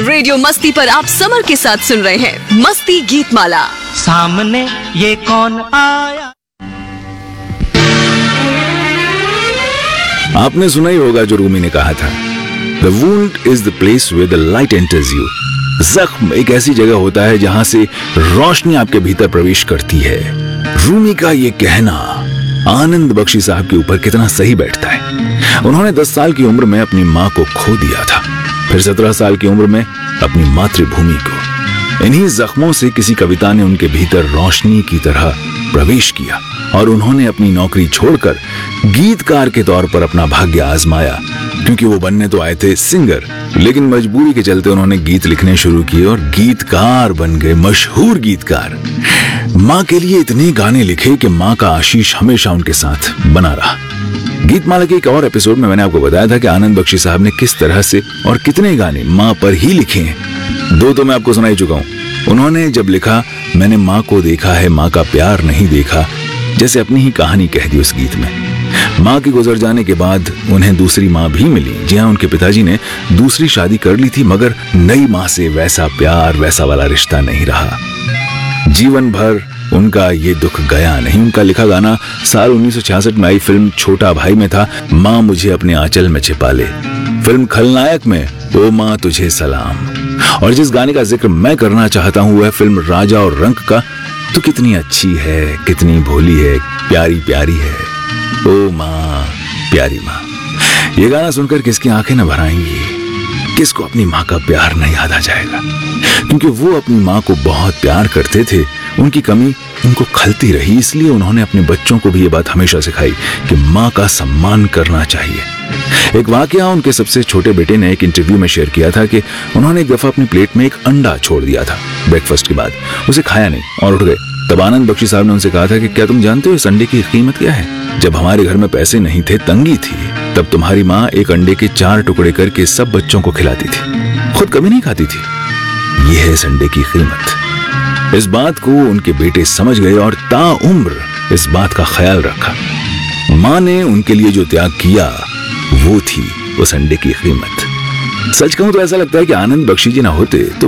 Radio मस्ती पर आप समर के साथ सुन रहे हैं मस्ती गीत माला। सामने ये कौन आया। आपने सुना ही होगा जो रूमी ने कहा था, The wound is the place where the light enters you. जख्म एक ऐसी जगह होता है जहां से रोशनी आपके भीतर प्रवेश करती है। रूमी का ये कहना आनंद बख्शी साहब के ऊपर कितना सही बैठता है। उन्होंने 10 साल की उम्र में अपनी माँ को खो दिया था, फिर 17 साल की उम्र में अपनी मातृभूमि को। इन्हीं जख्मों से किसी कविता ने उनके भीतर रोशनी की तरह प्रवेश किया और उन्होंने अपनी नौकरी छोड़कर गीतकार के तौर पर अपना भाग्य आजमाया। क्योंकि वो बनने तो आए थे सिंगर, लेकिन मजबूरी के चलते उन्होंने गीत लिखने शुरू किए और गीतकार बन गए, मशहूर गीतकार। माँ के लिए इतने गाने लिखे कि माँ का आशीष हमेशा उनके साथ बना रहा। गीतमाला के एक और एपिसोड में मैंने आपको बताया था कि आनंद बख्शी साहब ने किस तरह से और कितने गाने माँ पर ही लिखे हैं। 2 तो मैं आपको सुना ही चुका हूँ। उन्होंने जब लिखा, मैंने माँ को देखा है, माँ का प्यार नहीं देखा, जैसे अपनी ही कहानी कह दी उस गीत में। माँ के गुजर जाने के बाद उन्हें दूसरी माँ भी मिली। जी हाँ, उनके पिताजी ने दूसरी शादी कर ली थी, मगर नई माँ से वैसा प्यार, वैसा वाला रिश्ता नहीं रहा। जीवन भर उनका ये दुख गया नहीं। उनका लिखा गाना साल 1966 में आई फिल्म छोटा भाई में था, माँ मुझे अपने आंचल में छिपा ले। फिल्म खलनायक में ओ माँ तुझे सलाम। और जिस गाने का जिक्र मैं करना चाहता हूँ वह फिल्म राजा और रंक का, तो कितनी अच्छी है, कितनी भोली है, प्यारी प्यारी है, ओ माँ प्यारी माँ। ये गाना सुनकर किसकी आंखें न भर आएंगी, किसको अपनी माँ का प्यार नहीं याद आ जाएगा। क्योंकि वो अपनी माँ को बहुत प्यार करते थे, उनकी कमी उनको खलती रही, इसलिए उन्होंने अपने बच्चों को भी ये बात हमेशा सिखाई कि माँ का सम्मान करना चाहिए। एक वाकया उनके सबसे छोटे बेटे ने एक इंटरव्यू में शेयर किया था कि उन्होंने एक दफा अपनी प्लेट में एक अंडा छोड़ दिया था ब्रेकफास्ट के बाद, उसे खाया नहीं और उठ गए। तब आनंद बख्शी साहब ने उनसे कहा था कि क्या तुम जानते हो इस अंडे की कीमत क्या है? जब हमारे घर में पैसे नहीं थे, तंगी थी, तब तुम्हारी माँ एक अंडे के 4 टुकड़े करके सब बच्चों को खिलाती थी, खुद कभी नहीं खाती थी। यह है इस अंडे की कीमत। इस बात को उनके बेटे समझ गए और ताउम्र इस बात का ख्याल रखा। माँ ने उनके लिए जो त्याग किया वो थी उस अंडे की कीमत। सच कहूं तो ऐसा लगता है कि आनंद बख्शी जी ना होते तो